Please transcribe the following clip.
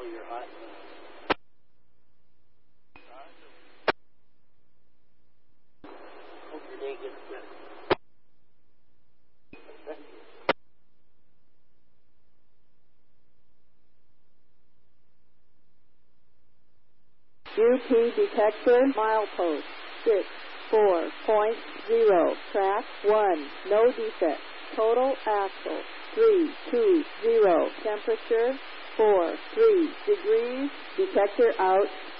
you're hot. Hope your day gets better. UP detector milepost 6.4.0 track 1 no defect total axle 320 temperature 4.3 degrees detector out